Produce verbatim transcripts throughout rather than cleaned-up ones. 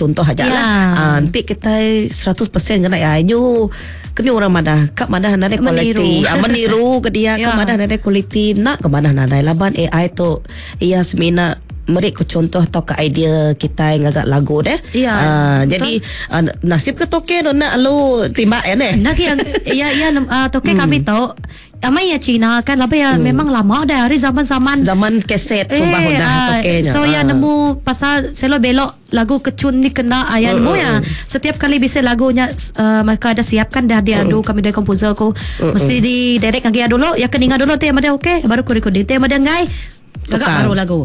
contoh aja Ya. lah. Ah, nanti kita seratus persen kena ayo kena orang mana kak mana nada kualiti ah, meniru ke dia Ya. ke mana nada kualiti nak ke mana nada laban A I tu ia semina merik ke contoh atau ke idea kita yang agak lagu deh. Ya, Ah, betul. jadi ah, nasib ke toke nak lu timbak ya ne. Nak yang ya ya uh, toke Hmm. kami tahu. Amai ya Cina kan apa ya memang lama dah hari zaman-zaman Zaman keset tu bahu dah ah, tokenya. so ya Ah. nemu pasal selo belok lagu kecun ni kena ayat Uh, mu uh, ya. Setiap kali bisa lagunya uh, mereka ada siapkan dah dia adu kami dari komposer ku. Mesti di direct ngagi dulu ya keninga dulu tu yang ada okey baru ku recording tu yang ada ngai. Gagak Tukang. baru lagu.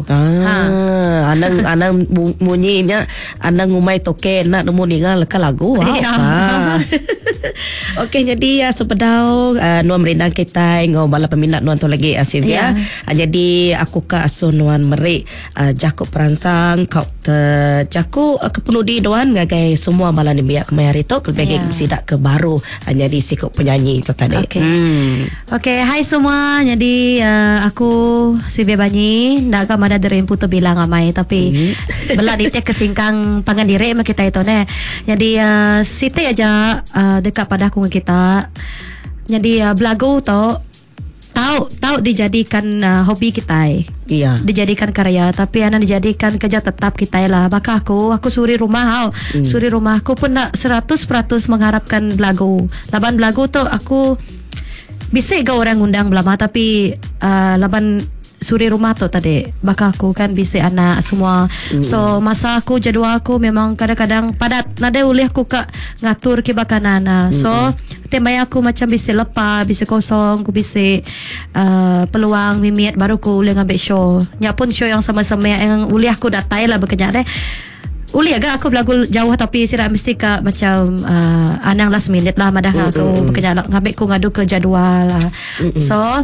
Ah, anang anang bu- bunyinya anang umai toke nak nemu ningal leka lagu. Wow. Ya. Ah. Okey, jadi ya sepedau uh, nuan merindang kita ngau bala peminat nuan tu lagi Asif ya. Ya. Uh, jadi aku ka asun nuan merik uh, jaku perangsang kau te jaku uh, kepenudi nuan ngagai semua bala ni biak kemari tu kelebih Ya. sidak ke baru uh, jadi sikut penyanyi tu tadi. Okey. Hmm. Okey, hai semua. Jadi uh, aku Sivia Banyi nak kam ada derempu tu bilang amai tapi mm. belak ditek kesingkang pangan direk mak kita itu ne. Jadi uh, site aja uh, dekat pada aku kita. Jadi uh, belagu tu tahu tahu dijadikan uh, hobi kita. Iya. Dijadikan karya tapi anak dijadikan kerja tetap kita lah. Maka aku aku suri rumah tau. Mm. Suri rumah aku pun nak seratus peratus mengharapkan belagu. Laban belagu tu aku bisa ke orang undang belama tapi uh, laban suri rumah tu tadi baka aku kan bisa anak semua. Mm. So masa aku jadual aku memang kadang-kadang padat nada ulih aku kak ngatur ke bakanana. So mm. tembay aku macam bisa lepas, bisa kosong, aku bisa uh, peluang mimit baru aku ulih ngambil show. Nya pun show yang sama-sama yang ulih aku datai lah bekerja deh. Uli agak aku belagu jauh tapi sira mesti ka macam uh, anang last minute lah madah mm, aku mm, bekerja ngambil aku ngadu ke jadual lah. Mm, so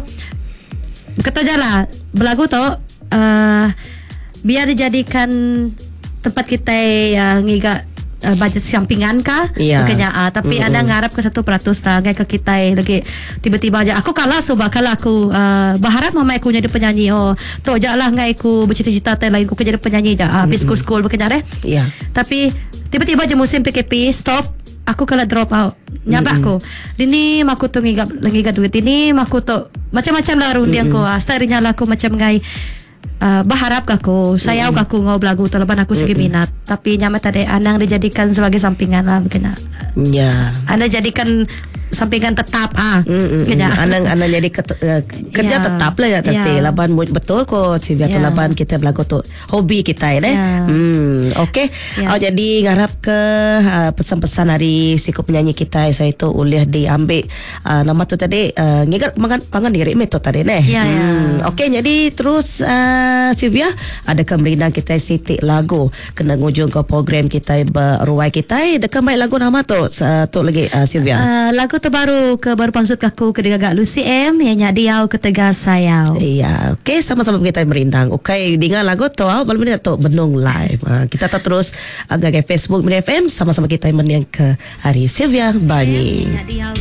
kata je lah belagu tu uh, biar dijadikan tempat kita yang uh, ngiga uh, budget sampingan kah yeah. Makanya uh, tapi mm-hmm. anda ngarap ke satu peratus lah ke kita lagi tiba-tiba aja aku kalah sebab kalau aku uh, berharap mama aku jadi penyanyi oh tu aja lah ngai aku bercita-cita lain aku jadi penyanyi aja habis mm-hmm. school bekerja deh yeah. Tapi tiba-tiba aja musim P K P stop aku kalau drop out nyabak mm-hmm. aku ini aku tu ngigap ngigap duit ini aku tu macam-macam lah rundiang mm-hmm. ko astarinya lah aku macam ngai uh, berharap aku sayau mm-hmm. aku ngau belagu tu lepas aku segi mm-hmm. minat tapi nyamat tadi anang dijadikan sebagai sampingan lah begini ya anda jadikan sampingan tetap ah mm, mm, mm. Anang anang jadi ket, uh, kerja Ya. tetap lah ya terti Ya. laban betul ko si biatu Ya. laban kita belagu tu hobi kita ya deh. Ya. Hmm okey. Ya. Oh jadi ngarap ke uh, pesan-pesan dari si penyanyi kita saya tu ulih diambil uh, nama tu tadi uh, ngigat makan pangan diri meto tadi neh. Ya, ya. Hmm okey jadi terus uh, Sylvia ada kemerinan kita sitik lagu kena ngujung ke program kita beruai kita dekat baik lagu nama tu uh, tu lagi uh, Sylvia. Uh, lagu terbaru ke baru pansut aku ke Gagak Lucy M yang nyadiau ke Tegas Sayau. Iya, okey sama-sama kita merindang. Okey, dengar lagu tu ah malam ni tu benung live. Ha, kita tak terus agak Facebook Media F M sama-sama kita menang ke hari Sylvia Banyi. Nyadiau